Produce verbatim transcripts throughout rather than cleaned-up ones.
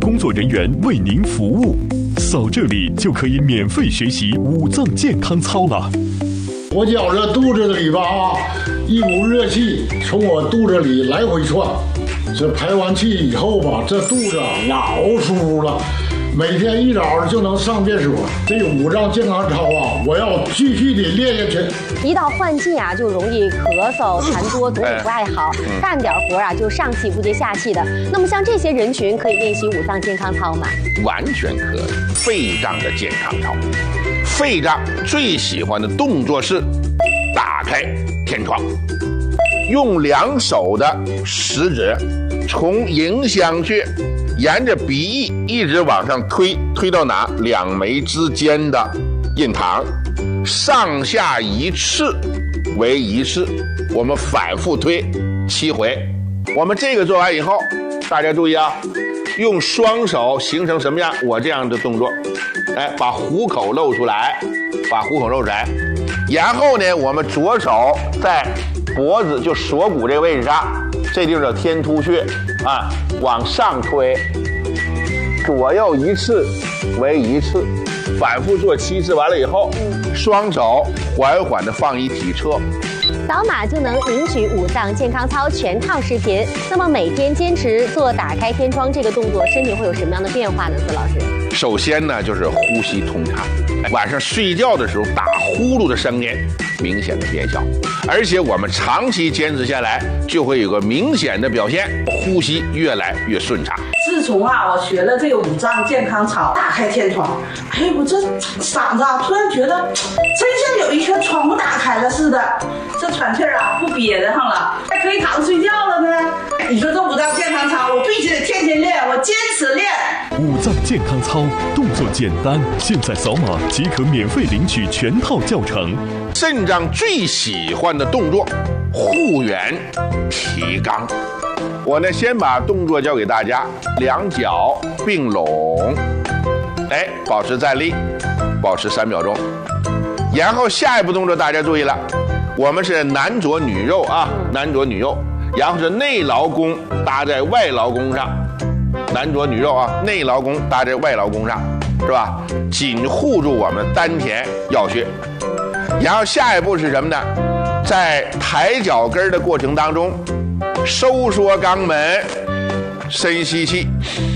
工作人员为您服务。扫这里就可以免费学习五脏健康操了。 我觉着肚子里吧啊，一股热气从我肚子里来回窜，这排完气以后吧，这肚子老舒服了。每天一早就能上厕所，这五脏健康操啊，我要继续的练下去。 一到换季啊，就容易咳嗽、痰多，总也不爱好，干点活啊就上气不接下气的。那么像这些人群可以练习五脏健康操吗？ 完全可以。肺脏的健康操，肺脏最喜欢的动作是打开天窗，用两手的食指从迎香穴沿着鼻翼一直往上推，推到哪？两眉之间的印堂，上下一次为一次，我们反复推七回。我们这个做完以后，大家注意啊，用双手形成什么样？我这样的动作，哎，把虎口露出来，把虎口露出来，然后呢，我们左手在脖子就锁骨这个位置上，这地方叫天突穴啊，往上推，左右一次为一次，反复做七次，完了以后，双手缓缓地放一体侧。 扫码就能领取五脏健康操全套视频。那么每天坚持做打开天窗这个动作，身体会有什么样的变化呢？孙老师， 首先呢，就是呼吸通畅，晚上睡觉的时候打呼噜的声音明显的变小，而且我们长期坚持下来，就会有个明显的表现，呼吸越来越顺畅。 自从啊，我学了这个五脏健康操，打开天窗，哎，我这嗓子啊，突然觉得真像有一颗窗户打开了似的，这喘气儿啊不憋得上了，还可以躺着睡觉了呢。你说这五脏健康操，我必须得天天练，我坚持练。 五脏健康操动作简单，现在扫码即可免费领取全套教程。 肾脏最喜欢的动作，护元提肛。我呢，先把动作教给大家，两脚并拢，哎，保持站立，保持三秒钟。然后下一步动作大家注意了，我们是男左女右啊，男左女右，然后是内劳宫搭在外劳宫上，男左女右啊，内劳宫搭在外劳宫上，是吧？紧护住我们丹田要穴。然后下一步是什么呢？在抬脚跟的过程当中，收缩肛门，深吸气，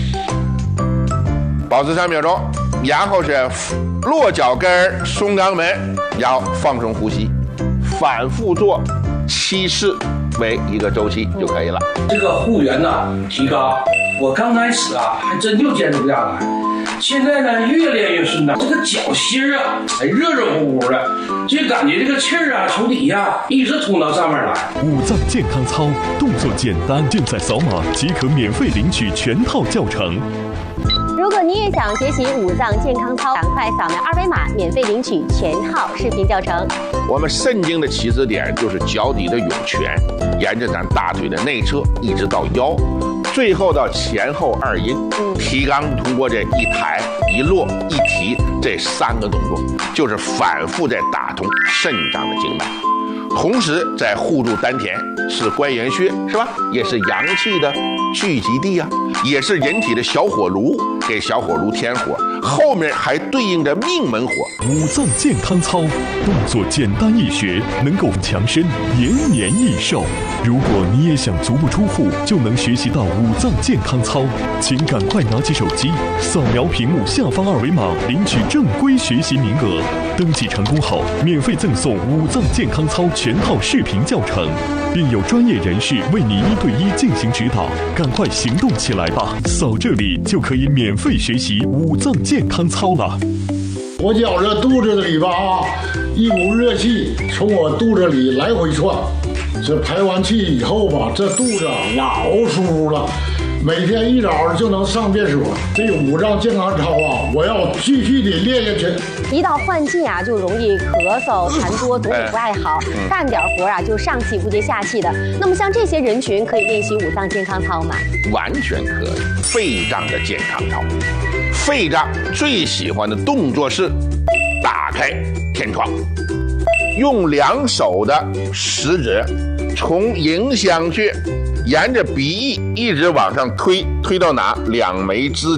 保持三秒钟，然后是落脚跟，松肛门，然后放松呼吸，反复做七次为一个周期就可以了。 这个护元呢提高，我刚开始啊还真就坚持不下来，现在呢越练越顺畅，这个脚心啊还热热乎乎的，就感觉这个气儿啊从底下一直冲到上面来。 五脏健康操动作简单，现在扫码即可免费领取全套教程。 如果你也想学习五脏健康操，赶快扫描二维码，免费领取全套视频教程。 我们肾经的起始点就是脚底的涌泉，沿着咱大腿的内侧一直到腰，最后到前后二阴。提肛通过这一抬一落一提这三个动作，就是反复在打通肾脏的经脉，同时在护住丹田，是关元穴是吧？也是阳气的聚集地啊，也是人体的小火炉，给小火炉添火，后面还对应着命门火。 五脏健康操动作简单易学，能够强身延年益寿。如果你也想足不出户就能学习到五脏健康操，请赶快拿起手机扫描屏幕下方二维码，领取正规学习名额。登记成功后，免费赠送五脏健康操全套视频教程，并有专业人士为你一对一进行指导。赶快行动起来吧！扫这里就可以免费学习五脏健康操了。 我觉着肚子里吧啊，一股热气从我肚子里来回窜，这排完气以后吧，这肚子老舒服了。每天一早就能上厕所，这个五脏健康操啊，我要继续的练下去。 一到换季啊，就容易咳嗽、痰多，总也不爱好，干点活啊就上气不接下气的。那么像这些人群可以练习五脏健康操吗？ 完全可以。肺脏的健康操，肺脏最喜欢的动作是打开天窗，用两手的食指从迎香穴沿着鼻翼一直往上推，推到哪？两眉之